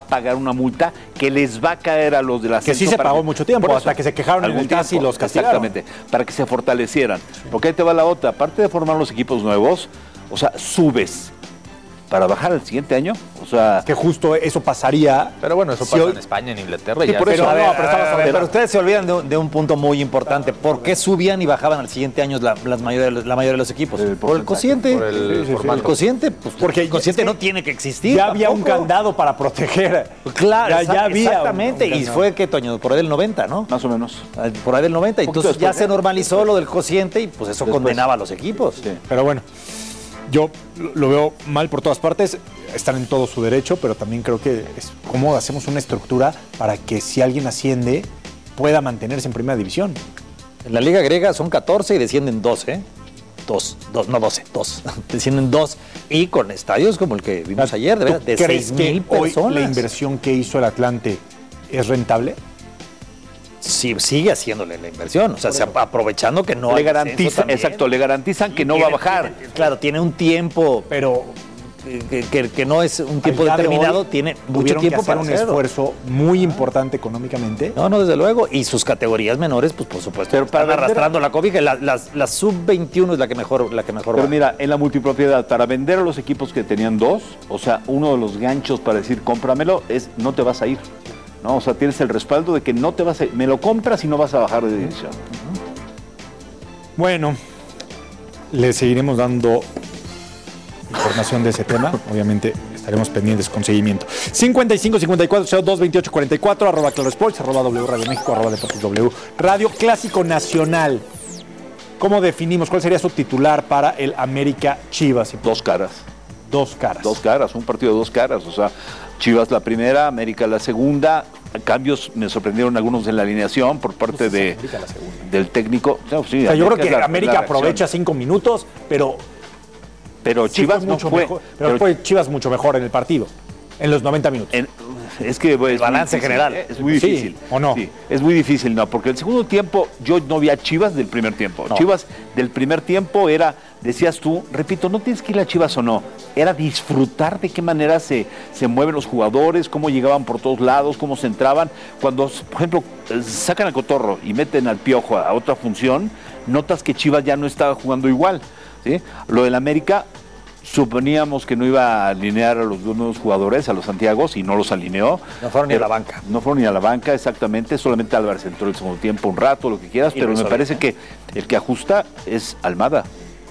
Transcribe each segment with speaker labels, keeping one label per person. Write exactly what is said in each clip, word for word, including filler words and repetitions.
Speaker 1: pagar una multa que les va a caer a los de la
Speaker 2: Que sí se pagó que, mucho tiempo, hasta que se quejaron en el T A S y los castigaron.
Speaker 1: Exactamente, para que se fortalecieran. Sí. Porque ahí te va la otra. Aparte de formar los equipos nuevos, o sea, subes para bajar el siguiente año, o sea...
Speaker 2: Que justo eso pasaría...
Speaker 3: Pero bueno, eso
Speaker 2: si
Speaker 3: pasa
Speaker 2: hoy...
Speaker 3: en España, en Inglaterra.
Speaker 2: Sí,
Speaker 3: ya
Speaker 2: por eso,
Speaker 4: pero,
Speaker 2: no,
Speaker 4: no,
Speaker 2: pero, estamos
Speaker 4: a ver, pero ustedes se olvidan de un, de un punto muy importante. ¿Por qué subían y bajaban al siguiente año la, las mayoría, la mayoría de los equipos?
Speaker 1: El
Speaker 4: por el cociente.
Speaker 3: Por el,
Speaker 4: sí, sí, sí. el cociente, pues porque el cociente no tiene que existir.
Speaker 2: Ya
Speaker 4: tampoco.
Speaker 2: había un candado para proteger.
Speaker 4: Claro,
Speaker 2: ya, ya había
Speaker 4: exactamente.
Speaker 2: Un, un
Speaker 4: y fue, ¿qué, Toño? Por ahí del noventa, ¿no?
Speaker 1: Más o menos.
Speaker 4: Por ahí del noventa. Entonces ya
Speaker 1: después,
Speaker 4: se
Speaker 1: ¿eh?
Speaker 4: normalizó lo del cociente y pues eso después condenaba a los equipos.
Speaker 2: Sí. Pero bueno, yo lo veo mal por todas partes. Están en todo su derecho, pero también creo que es cómo hacemos una estructura para que si alguien asciende pueda mantenerse en primera división.
Speaker 4: En la Liga Griega son catorce y descienden doce, ¿eh? Dos, dos, no doce, dos. Descienden dos. Y con estadios como el que vimos ayer, de, verdad, de seis mil personas.
Speaker 2: Hoy la inversión que hizo el Atlante es rentable?
Speaker 4: Sí, sigue haciéndole la inversión, o sea, se, aprovechando que no
Speaker 1: le
Speaker 4: hay
Speaker 1: garantiza, exacto, le garantizan que no
Speaker 4: tiene,
Speaker 1: va a bajar.
Speaker 4: Tiene, claro, tiene un tiempo, pero que, que, que no es un tiempo determinado, de tiene mucho tiempo
Speaker 2: que hacer
Speaker 4: para
Speaker 2: un
Speaker 4: hacerlo.
Speaker 2: esfuerzo muy importante económicamente.
Speaker 4: No, no, desde luego, y sus categorías menores, pues por supuesto, pero están para arrastrando vender... la cobija, la, la, la sub veintiuno es la que mejor, la que mejor
Speaker 1: Pero
Speaker 4: va.
Speaker 1: mira, en la multipropiedad, para vender a los equipos que tenían dos, o sea, uno de los ganchos para decir cómpramelo es no te vas a ir. No, o sea, tienes el respaldo de que no te vas a... Me lo compras y no vas a bajar de división.
Speaker 2: Uh-huh. Bueno, le seguiremos dando información de ese tema. Obviamente estaremos pendientes con seguimiento. cincuenta y cinco, cincuenta y cuatro, cero dos, veintiocho, cuarenta y cuatro, arroba Claro Sports, arroba W Radio México, arroba Deportes W Radio. Clásico Nacional. ¿Cómo definimos? ¿Cuál sería su titular para el América Chivas?
Speaker 1: Dos caras.
Speaker 2: Dos caras.
Speaker 1: Dos caras, un partido de dos caras. O sea, Chivas la primera, América la segunda. Cambios me sorprendieron algunos en la alineación por parte
Speaker 2: no sé si
Speaker 1: de,
Speaker 2: América la segunda.
Speaker 1: del técnico. No, sí,
Speaker 2: o sea, yo creo que
Speaker 1: la,
Speaker 2: América aprovecha cinco minutos, pero...
Speaker 1: Pero
Speaker 2: sí
Speaker 1: Chivas
Speaker 2: fue
Speaker 1: no
Speaker 2: mucho
Speaker 1: fue...
Speaker 2: Mejor, pero, pero fue Chivas mucho mejor en el partido, en los noventa minutos.
Speaker 1: En, es que pues,
Speaker 4: el balance
Speaker 1: difícil,
Speaker 4: general.
Speaker 1: ¿eh? Es muy difícil.
Speaker 2: ¿Sí o no?
Speaker 1: Sí, es muy difícil, no, porque el segundo tiempo yo no vi a Chivas del primer tiempo. No. Chivas del primer tiempo era, decías tú, repito, no tienes que ir a Chivas o no, era disfrutar de qué manera se, se mueven los jugadores, cómo llegaban por todos lados, cómo se entraban. Cuando, por ejemplo, sacan a Cotorro y meten al Piojo a otra función, notas que Chivas ya no estaba jugando igual, ¿sí? Lo del América... Suponíamos que no iba a alinear a los dos nuevos jugadores, a los Santiagos, y no los alineó.
Speaker 4: No fueron ni a la banca.
Speaker 1: No fueron ni a la banca, exactamente. Solamente Álvarez entró el segundo tiempo un rato, lo que quieras, y pero me parece que el que ajusta es Almada.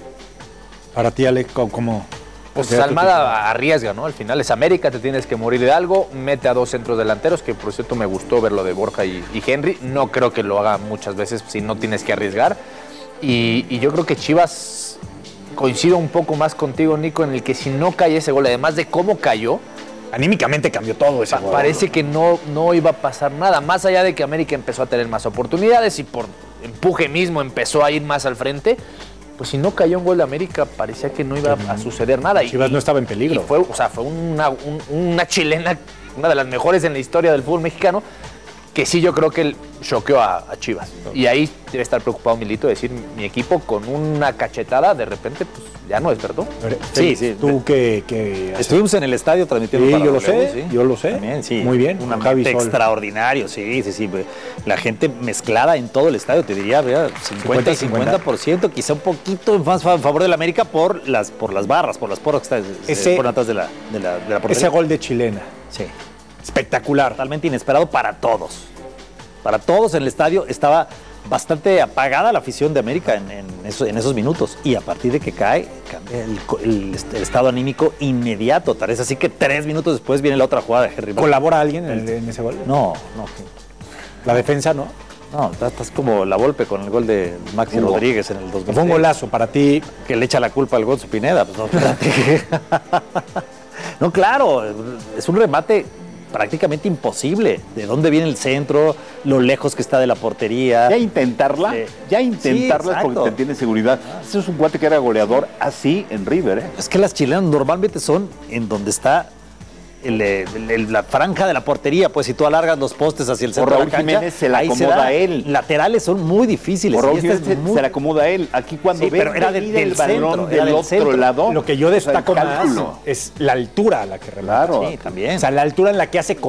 Speaker 2: Para ti, Ale, ¿cómo?
Speaker 3: Pues Almada arriesga, ¿no? Al final es América, te tienes que morir de algo, mete a dos centros delanteros, que por cierto me gustó ver lo de Borja y, y Henry. No creo que lo haga muchas veces si no tienes que arriesgar. Y, y yo creo que Chivas... Coincido un poco más contigo, Nico, en el que si no cae ese gol, además de cómo cayó,
Speaker 2: anímicamente cambió todo ese
Speaker 3: pa-
Speaker 2: gol.
Speaker 3: Parece que no, no iba a pasar nada, más allá de que América empezó a tener más oportunidades y por empuje mismo empezó a ir más al frente. Pues si no cayó un gol de América, parecía que no iba a suceder nada.
Speaker 2: Chivas
Speaker 3: y,
Speaker 2: no estaba en peligro.
Speaker 3: Y fue, o sea, fue una, un, una chilena, una de las mejores en la historia del fútbol mexicano, que sí yo creo que él choqueó a, a Chivas. Y ahí debe estar preocupado Milito de decir, mi equipo con una cachetada, de repente, pues ya no despertó.
Speaker 4: Sí, sí.
Speaker 2: Tú que... que
Speaker 4: Estuvimos en el estadio transmitiendo
Speaker 2: sí,
Speaker 4: para
Speaker 2: yo lo
Speaker 4: W,
Speaker 2: sé,
Speaker 4: sí.
Speaker 2: yo lo sé.
Speaker 4: También, sí.
Speaker 2: Muy bien.
Speaker 4: Un ambiente extraordinario, sí, sí, sí. La gente mezclada en todo el estadio, te diría, ¿verdad? cincuenta y cincuenta por ciento, quizá un poquito más a favor del América por las, por las barras, por las porras que están
Speaker 2: ese,
Speaker 4: por atrás de la, de la, de la portería.
Speaker 2: Ese gol de chilena.
Speaker 4: Sí.
Speaker 2: Espectacular.
Speaker 4: Totalmente inesperado para todos. Para todos en el estadio estaba bastante apagada la afición de América en, en, eso, en esos minutos. Y a partir de que cae, cambia el, el, el estado anímico inmediato. Tal es así que tres minutos después viene la otra jugada de Henry.
Speaker 2: ¿Colabora alguien en, en ese gol?
Speaker 4: No, no.
Speaker 2: La defensa no.
Speaker 4: No, estás como la Volpe con el gol de Maxi
Speaker 2: un
Speaker 4: Rodríguez en el dos mil.
Speaker 2: Fue un golazo para ti.
Speaker 4: Que le echa la culpa al Gonzo Pineda. Pues no, espérate. No, claro, es un remate prácticamente imposible. ¿De dónde viene el centro? Lo lejos que está de la portería.
Speaker 1: Ya intentarla, sí. ya intentarla
Speaker 4: sí,
Speaker 1: es porque te tiene seguridad. Ah. Ese es un guate que era goleador así en River, ¿eh?
Speaker 4: Es que las chilenas normalmente son en donde está el, el, el, la franja de la portería, pues si tú alargas los postes hacia el centro
Speaker 1: Raúl
Speaker 4: de la cancha,
Speaker 1: Jiménez se la acomoda
Speaker 4: se
Speaker 1: a él.
Speaker 4: Laterales son muy difíciles.
Speaker 1: Por Raúl
Speaker 4: y
Speaker 1: Jiménez
Speaker 4: este
Speaker 1: se,
Speaker 4: muy...
Speaker 1: se la acomoda a él. Aquí cuando
Speaker 4: sí,
Speaker 1: ve
Speaker 4: pero era del, del
Speaker 1: balón
Speaker 4: centro,
Speaker 1: del,
Speaker 4: era del
Speaker 1: otro
Speaker 4: centro.
Speaker 1: lado.
Speaker 2: Lo que yo destaco
Speaker 1: o sea,
Speaker 2: más es la altura a la que remata.
Speaker 1: Claro.
Speaker 4: Sí, también.
Speaker 2: O sea, la altura en la que hace